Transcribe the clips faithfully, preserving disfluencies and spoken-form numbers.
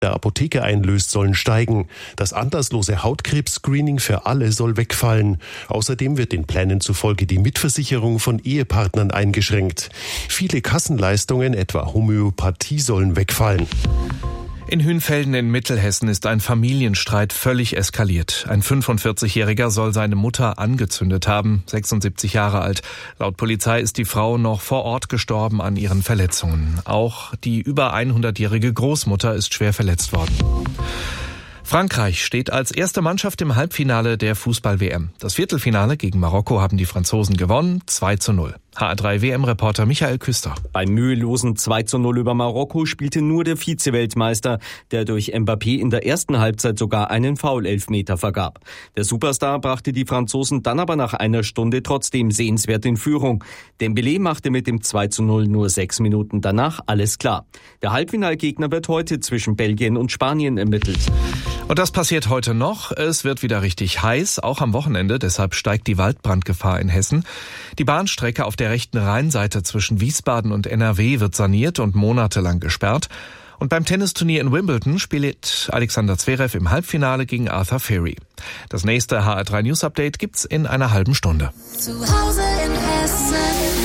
der Apotheke einlöst, sollen steigen. Das anlasslose Hautkrebs-Screening für alle soll wegfallen. Außerdem wird den Plänen zufolge die Mitversicherung von Ehepartnern eingeschränkt. Viele Kassenleistungen, etwa Homöopathie, sollen wegfallen. In Hünfelden in Mittelhessen ist ein Familienstreit völlig eskaliert. Ein fünfundvierzigjähriger soll seine Mutter angezündet haben, sechsundsiebzig Jahre alt. Laut Polizei ist die Frau noch vor Ort gestorben an ihren Verletzungen. Auch die über hundertjährige Großmutter ist schwer verletzt worden. Frankreich steht als erste Mannschaft im Halbfinale der Fußball-W M. Das Viertelfinale gegen Marokko haben die Franzosen gewonnen, zwei zu null. H A drei W M-Reporter Michael Küster. Beim mühelosen zwei zu null über Marokko spielte nur der Vize-Weltmeister, der durch Mbappé in der ersten Halbzeit sogar einen Foul-Elfmeter vergab. Der Superstar brachte die Franzosen dann aber nach einer Stunde trotzdem sehenswert in Führung. Dembélé machte mit dem zwei zu null nur sechs Minuten danach alles klar. Der Halbfinalgegner wird heute zwischen Belgien und Spanien ermittelt. Und das passiert heute noch. Es wird wieder richtig heiß, auch am Wochenende. Deshalb steigt die Waldbrandgefahr in Hessen. Die Bahnstrecke auf der rechten Rheinseite zwischen Wiesbaden und N R W wird saniert und monatelang gesperrt. Und beim Tennisturnier in Wimbledon spielt Alexander Zverev im Halbfinale gegen Arthur Furry. Das nächste H R drei News Update gibt's in einer halben Stunde. Zu Hause in Hessen.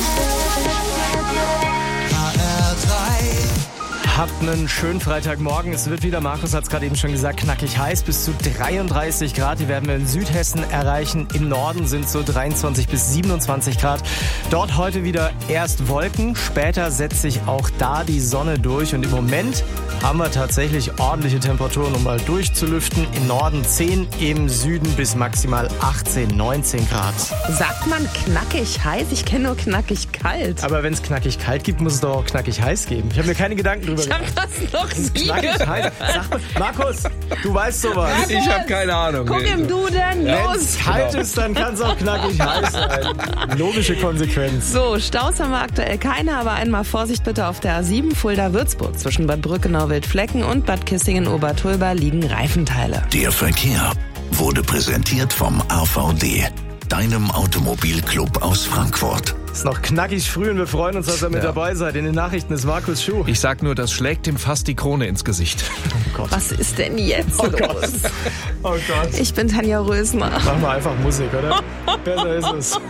Habt einen schönen Freitagmorgen. Es wird wieder, Markus hat es gerade eben schon gesagt, knackig heiß, bis zu dreiunddreißig Grad. Die werden wir in Südhessen erreichen. Im Norden sind so dreiundzwanzig bis siebenundzwanzig Grad. Dort heute wieder erst Wolken, später setzt sich auch da die Sonne durch. Und im Moment haben wir tatsächlich ordentliche Temperaturen, um mal durchzulüften. Im Norden zehn, im Süden bis maximal achtzehn, neunzehn Grad. Sagt man knackig heiß? Ich kenne nur knackig kalt. Aber wenn es knackig kalt gibt, muss es doch auch knackig heiß geben. Ich habe mir keine Gedanken drüber Ich habe das noch nie Knackig heiß. Sag mal, Markus, du weißt sowas. Markus, Ich habe keine Ahnung. Guck im Duden, Wenn los! es kalt ist, dann kann es auch knackig heiß sein. Logische Konsequenz. So, Staus haben wir aktuell keine, aber einmal Vorsicht bitte auf der A sieben Fulda-Würzburg. Zwischen Bad Brückenau-Wildflecken und Bad Kissingen-Obertulba liegen Reifenteile. Der Verkehr wurde präsentiert vom A V D, deinem Automobilclub aus Frankfurt. Es ist noch knackig früh und wir freuen uns, dass ihr mit Ja. dabei seid. In den Nachrichten ist Markus Schuh. Ich sag nur, das schlägt ihm fast die Krone ins Gesicht. Oh Gott. Was ist denn jetzt Oh los? Gott. Oh Gott. Ich bin Tanja Rösner. Machen wir einfach Musik, oder? Besser ist es.